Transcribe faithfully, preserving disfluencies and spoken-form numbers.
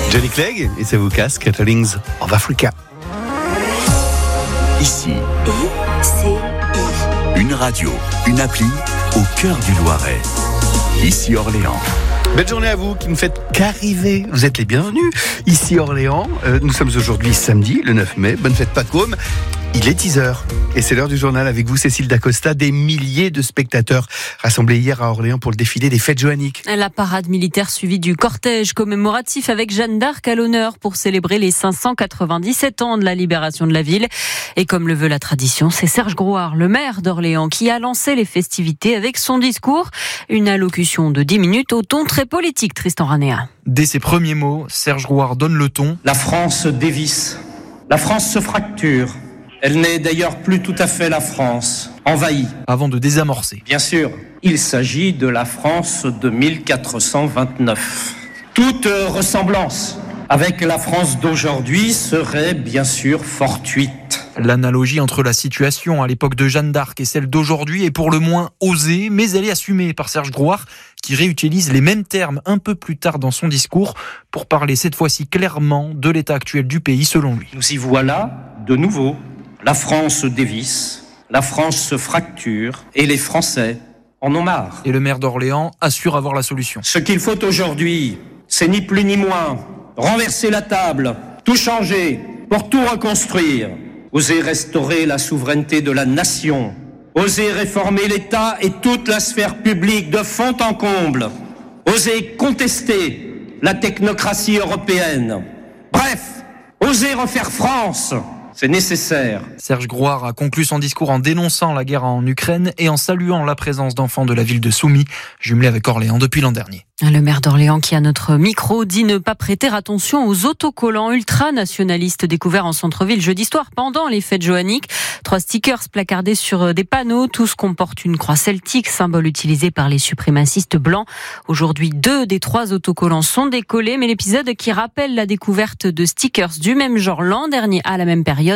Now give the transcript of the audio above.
Johnny Clegg et c'est vos casques, Catalings of Africa. Ici, I C I. une radio, une appli au cœur du Loiret. Ici Orléans. Belle journée à vous qui ne faites qu'arriver. Vous êtes les bienvenus. Ici Orléans, euh, nous sommes aujourd'hui samedi, le neuf mai. Bonne fête Pâquaume. Il est dix heures et c'est l'heure du journal avec vous, Cécile Dacosta. Des milliers de spectateurs rassemblés hier à Orléans pour le défilé des fêtes joanniques. La parade militaire suivie du cortège commémoratif avec Jeanne d'Arc à l'honneur pour célébrer les cinq cent quatre-vingt-dix-sept ans de la libération de la ville. Et comme le veut la tradition, c'est Serge Grouard, le maire d'Orléans, qui a lancé les festivités avec son discours. Une allocution de dix minutes au ton très politique, Tristan Ranéa. Dès ses premiers mots, Serge Grouard donne le ton. La France se dévisse. La France se fracture. Elle n'est d'ailleurs plus tout à fait la France, envahie. Avant de désamorcer. Bien sûr, il s'agit de la France de mille quatre cent vingt-neuf. Toute ressemblance avec la France d'aujourd'hui serait bien sûr fortuite. L'analogie entre la situation à l'époque de Jeanne d'Arc et celle d'aujourd'hui est pour le moins osée, mais elle est assumée par Serge Grouard, qui réutilise les mêmes termes un peu plus tard dans son discours pour parler cette fois-ci clairement de l'état actuel du pays selon lui. Nous y voilà de nouveau. La France se dévisse, la France se fracture et les Français en ont marre. Et le maire d'Orléans assure avoir la solution. Ce qu'il faut aujourd'hui, c'est ni plus ni moins renverser la table, tout changer pour tout reconstruire. Oser restaurer la souveraineté de la nation. Oser réformer l'État et toute la sphère publique de fond en comble. Oser contester la technocratie européenne. Bref, oser refaire France. C'est nécessaire. Serge Grouard a conclu son discours en dénonçant la guerre en Ukraine et en saluant la présence d'enfants de la ville de Soumy, jumelée avec Orléans depuis l'an dernier. Le maire d'Orléans qui, à notre micro, dit ne pas prêter attention aux autocollants ultranationalistes découverts en centre-ville jeudi soir pendant les fêtes joanniques. Trois stickers placardés sur des panneaux, tous comportent une croix celtique, symbole utilisé par les suprémacistes blancs. Aujourd'hui, deux des trois autocollants sont décollés, mais l'épisode qui rappelle la découverte de stickers du même genre l'an dernier à la même période